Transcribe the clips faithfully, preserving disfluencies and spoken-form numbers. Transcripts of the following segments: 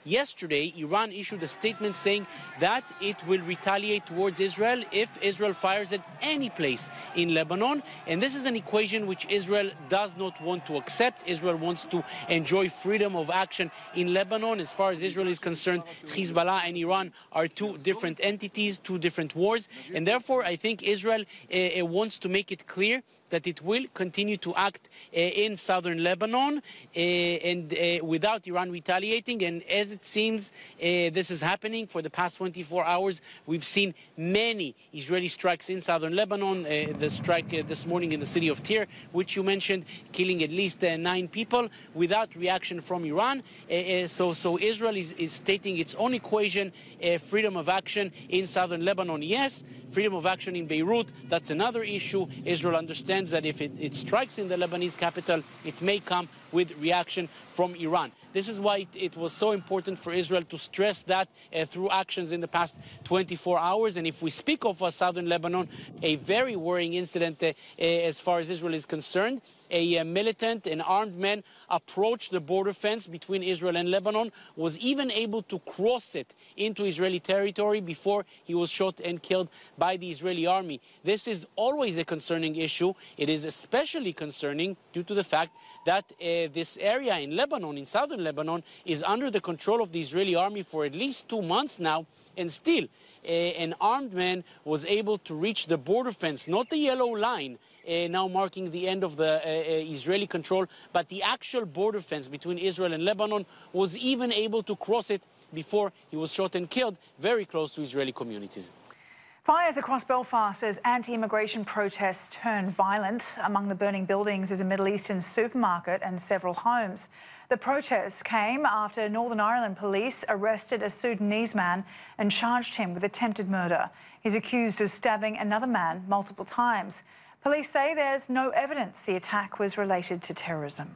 yesterday, Iran issued a statement saying that it will retaliate towards Israel if Israel fires at any place in Lebanon. And this is an equation which Israel does not want to accept. Israel wants to enjoy freedom of action in Lebanon. As far as Israel is concerned, Hezbollah and Iran are two different entities, two different wars. And therefore, I think Israel uh, wants to make it clear that it will continue to act uh, in southern Lebanon uh, and uh, without Iran retaliating. And as it seems, uh, this is happening for the past twenty-four hours. We've seen many Israeli strikes in southern Lebanon. Uh, the strike uh, this morning in the city of Tyre, which you mentioned, killing at least uh, nine people without reaction from Iran. Uh, uh, so, so Israel is, is stating its own equation, uh, freedom of action in southern Lebanon, yes. Freedom of action in Beirut, that's another issue. Israel understands that if it, it strikes in the Lebanese capital, it may come with reaction from Iran. This is why it, it was so important for Israel to stress that uh, through actions in the past twenty-four hours. And if we speak of uh, southern Lebanon, a very worrying incident uh, uh, as far as Israel is concerned. A uh, militant, an armed man approached the border fence between Israel and Lebanon, was even able to cross it into Israeli territory before he was shot and killed by the Israeli army. This is always a concerning issue. It is especially concerning due to the fact that uh, this area in Lebanon, in southern Lebanon, is under the control of the Israeli army for at least two months now, and still uh, an armed man was able to reach the border fence, not the yellow line, Uh, now marking the end of the uh, uh, Israeli control, but the actual border fence between Israel and Lebanon, was even able to cross it before he was shot and killed very close to Israeli communities. Fires across Belfast as anti-immigration protests turn violent. Among the burning buildings is a Middle Eastern supermarket and several homes. The protests came after Northern Ireland police arrested a Sudanese man and charged him with attempted murder. He's accused of stabbing another man multiple times. Police say there's no evidence the attack was related to terrorism.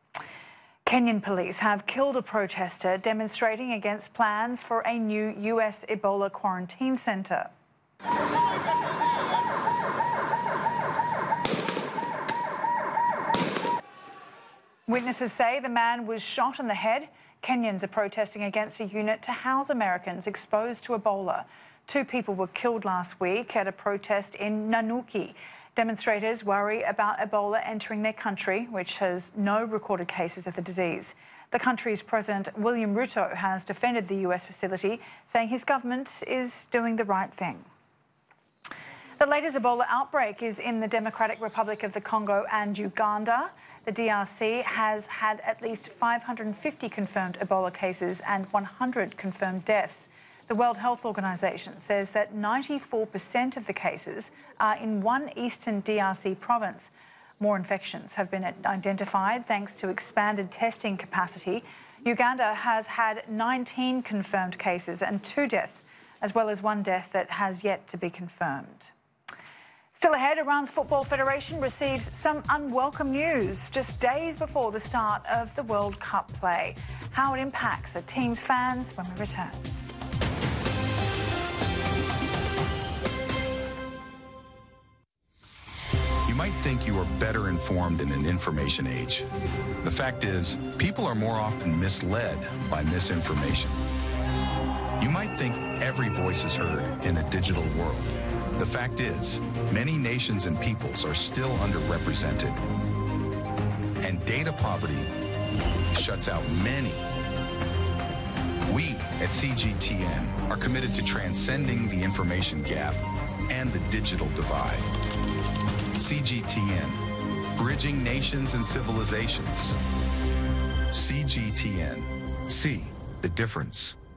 Kenyan police have killed a protester demonstrating against plans for a new U S Ebola quarantine centre. Witnesses say the man was shot in the head. Kenyans are protesting against a unit to house Americans exposed to Ebola. Two people were killed last week at a protest in Nanyuki. Demonstrators worry about Ebola entering their country, which has no recorded cases of the disease. The country's President William Ruto has defended the U S facility, saying his government is doing the right thing. The latest Ebola outbreak is in the Democratic Republic of the Congo and Uganda. The D R C has had at least five hundred fifty confirmed Ebola cases and one hundred confirmed deaths. The World Health Organization says that ninety-four percent of the cases are in one eastern D R C province. More infections have been identified thanks to expanded testing capacity. Uganda has had nineteen confirmed cases and two deaths, as well as one death that has yet to be confirmed. Still ahead, Iran's Football Federation receives some unwelcome news just days before the start of the World Cup play. How it impacts the team's fans when we return. You might think you are better informed in an information age. The fact is, people are more often misled by misinformation. You might think every voice is heard in a digital world. The fact is, many nations and peoples are still underrepresented. And data poverty shuts out many. We at C G T N are committed to transcending the information gap and the digital divide. C G T N, bridging nations and civilizations. C G T N, see the difference.